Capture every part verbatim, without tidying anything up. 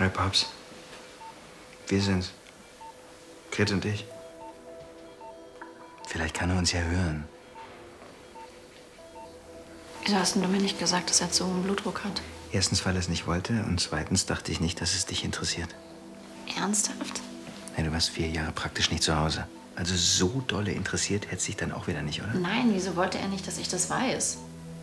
Hi, Paps. Wir sind's. Grit und ich. Vielleicht kann er uns ja hören. Wieso hast denn du mir nicht gesagt, dass er zu hohen Blutdruck hat? Erstens, weil er es nicht wollte. Und zweitens dachte ich nicht, dass es dich interessiert. Ernsthaft? Nein, du warst vier Jahre praktisch nicht zu Hause. Also so dolle interessiert hätte es dich dann auch wieder nicht, oder? Nein, wieso wollte er nicht, dass ich das weiß?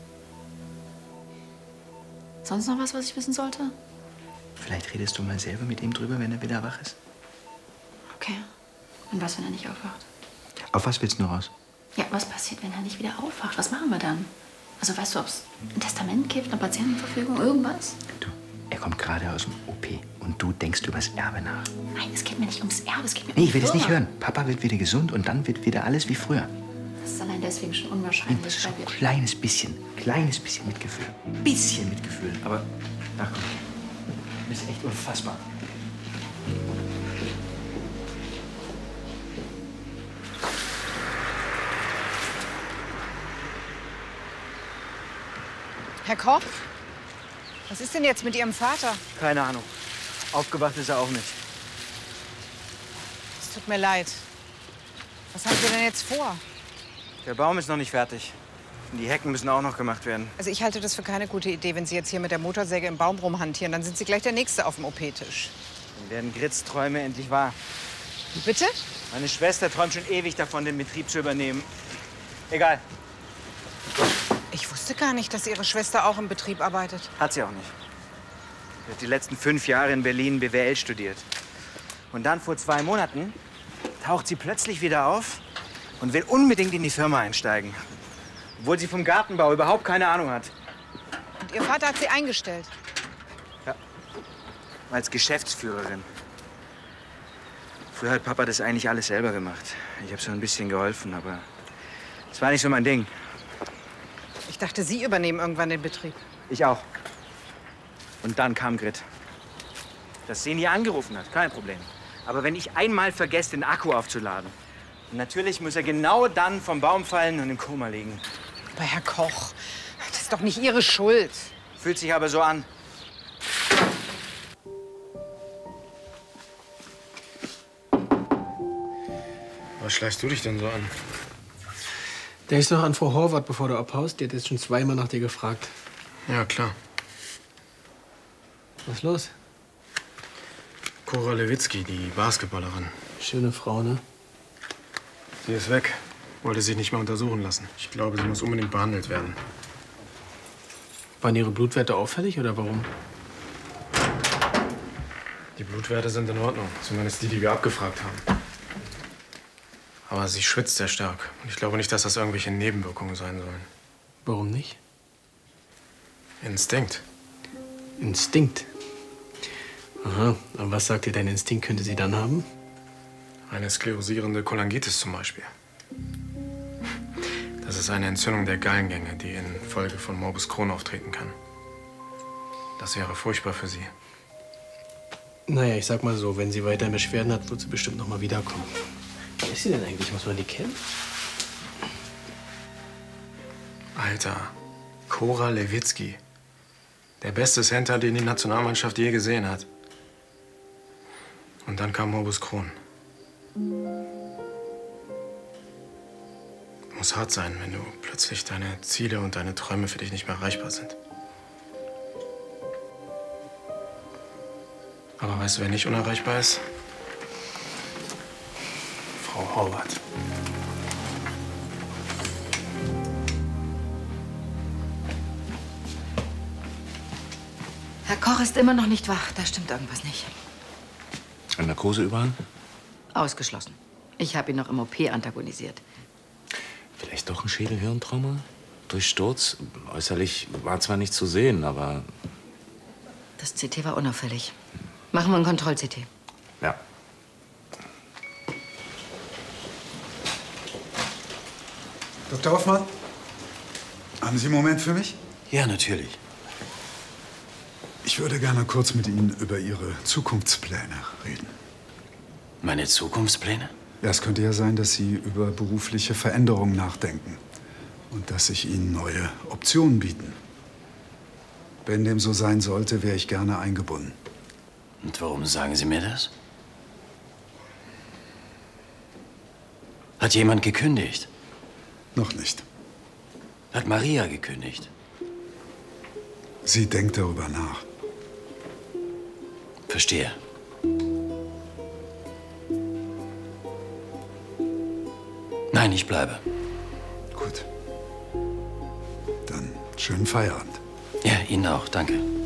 Sonst noch was, was ich wissen sollte? Vielleicht redest du mal selber mit ihm drüber, wenn er wieder wach ist. Okay. Und was, wenn er nicht aufwacht? Auf was willst du noch raus? Ja, was passiert, wenn er nicht wieder aufwacht? Was machen wir dann? Also weißt du, ob es ein Testament gibt, eine Patientenverfügung, irgendwas? Du, er kommt gerade aus dem O P und du denkst übers Erbe nach. Nein, es geht mir nicht ums Erbe, es geht mir Nee, um ich will die es nicht Firma. hören. Papa wird wieder gesund und dann wird wieder alles wie früher. Das ist allein deswegen schon unwahrscheinlich, So weil ein wir... kleines bisschen, kleines bisschen Mitgefühl. Bisschen Mitgefühl, aber ach komm, das ist echt unfassbar. Herr Koch? Was ist denn jetzt mit Ihrem Vater? Keine Ahnung. Aufgewacht ist er auch nicht. Es tut mir leid. Was haben Sie denn jetzt vor? Der Baum ist noch nicht fertig. Und die Hecken müssen auch noch gemacht werden. Also ich halte das für keine gute Idee, wenn Sie jetzt hier mit der Motorsäge im Baum rumhantieren. Dann sind Sie gleich der Nächste auf dem O P-Tisch. Dann werden Grits Träume endlich wahr. Bitte? Meine Schwester träumt schon ewig davon, den Betrieb zu übernehmen. Egal, Ich wusste gar nicht, dass Ihre Schwester auch im Betrieb arbeitet. hat sie auch nicht. Sie hat die letzten fünf Jahre in Berlin B W L studiert. Und dann vor zwei Monaten taucht sie plötzlich wieder auf und will unbedingt in die Firma einsteigen. Obwohl sie vom Gartenbau überhaupt keine Ahnung hat. Und Ihr Vater hat sie eingestellt. Ja, als Geschäftsführerin. Früher hat Papa das eigentlich alles selber gemacht. Ich habe so ein bisschen geholfen, aber es war nicht so mein Ding. Ich dachte, Sie übernehmen irgendwann den Betrieb. Ich auch. Und dann kam Grit. Dass sie nie angerufen hat, kein Problem. Aber wenn ich einmal vergesse, den Akku aufzuladen, natürlich muss er genau dann vom Baum fallen und im Koma liegen. Aber Herr Koch, das ist doch nicht Ihre Schuld. Fühlt sich aber so an. Was schleichst du dich denn so an? Denkst du noch an Frau Horvath, bevor du abhaust? Die hat jetzt schon zweimal nach dir gefragt. Ja, klar. Was ist los? Cora Lewitzki, die Basketballerin. Schöne Frau, ne? Sie ist weg. Wollte sich nicht mehr untersuchen lassen. Ich glaube, sie muss unbedingt behandelt werden. Waren ihre Blutwerte auffällig oder warum? Die Blutwerte sind in Ordnung. Zumindest die, die wir abgefragt haben. Aber sie schwitzt sehr stark. Und ich glaube nicht, dass das irgendwelche Nebenwirkungen sein sollen. Warum nicht? Instinkt. Instinkt? Aha. Und was sagt dir dein Instinkt, könnte sie dann haben? Eine sklerosierende Cholangitis zum Beispiel. Das ist eine Entzündung der Gallengänge, die infolge von Morbus Crohn auftreten kann. Das wäre furchtbar für sie. Naja, ich sag mal so, wenn sie weiter Beschwerden hat, wird sie bestimmt noch mal wiederkommen. Wer ist sie denn eigentlich? Muss man die kennen? Alter, Cora Lewitzki. Der beste Center, den die Nationalmannschaft je gesehen hat. Und dann kam Morbus Crohn. Muss hart sein, wenn du plötzlich deine Ziele und deine Träume für dich nicht mehr erreichbar sind. Aber weißt du, wer nicht unerreichbar ist? Frau Horvath. Herr Koch ist immer noch nicht wach. Da stimmt irgendwas nicht. Ein Narkoseüberhang? Ausgeschlossen. Ich habe ihn noch im O P antagonisiert. Vielleicht doch ein Schädelhirntrauma? Durch Sturz? Äußerlich war zwar nicht zu sehen, aber... Das C T war unauffällig. Machen wir ein Kontroll-C T. Ja. Doktor Hoffmann, haben Sie einen Moment für mich? Ja, natürlich. Ich würde gerne kurz mit Ihnen über Ihre Zukunftspläne reden. Meine Zukunftspläne? Ja, es könnte ja sein, dass Sie über berufliche Veränderungen nachdenken und dass sich Ihnen neue Optionen bieten. Wenn dem so sein sollte, wäre ich gerne eingebunden. Und warum sagen Sie mir das? Hat jemand gekündigt? Noch nicht. Hat Maria gekündigt? Sie denkt darüber nach. Verstehe. Nein, ich bleibe. Gut. Dann schönen Feierabend. Ja, Ihnen auch. Danke.